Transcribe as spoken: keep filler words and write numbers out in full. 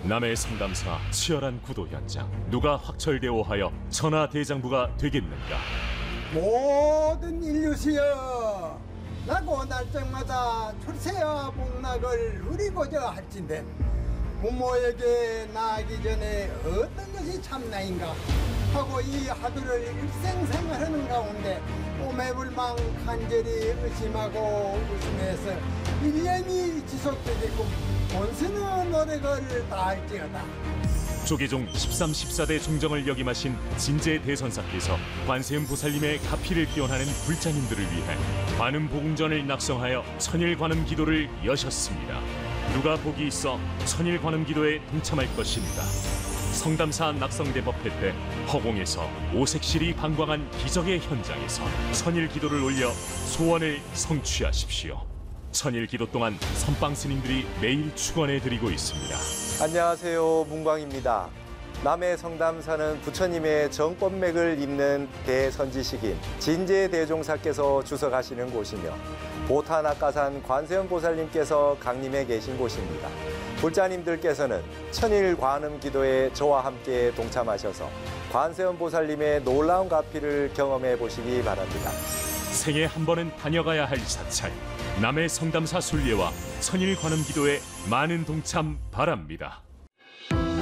남해 성담사 치열한 구도 현장. 누가 확철대오하여 천하대장부가 되겠는가? 모든 인류시여, 나고 날짜마다 출세와 복락을 누리고자 할진대 부모에게 나아가기 전에 어떤 것이 참나인가 하고 이 하루를 일생생활하는 가운데 오매불망 간절히 의심하고 웃으면서 일념이 지속되게끔 온순한 노력을 다할지어다. 조계종 십삼, 십사대 종정을 역임하신 진제 대선사께서 관세음 보살님의 가피를 기원하는 불자님들을 위해 관음 복음전을 낙성하여 천일 관음 기도를 여셨습니다. 누가 복이 있어 천일 관음 기도에 동참할 것인가? 성담사 낙성대법회 때 허공에서 오색실이 방광한 기적의 현장에서 천일 기도를 올려 소원을 성취하십시오. 천일 기도 동안 선방 스님들이 매일 축원해 드리고 있습니다. 안녕하세요, 문광입니다. 남해 성담사는 부처님의 정법맥을 잇는 대선지식인 진제대종사께서 주석하시는 곳이며 보타낙가산 관세음보살님께서 강림해 계신 곳입니다. 불자님들께서는 천일 관음 기도에 저와 함께 동참하셔서 관세음보살님의 놀라운 가피를 경험해 보시기 바랍니다. 생애 한 번은 다녀가야 할 사찰, 남해 성담사 순례와 천일 관음 기도에 많은 동참 바랍니다.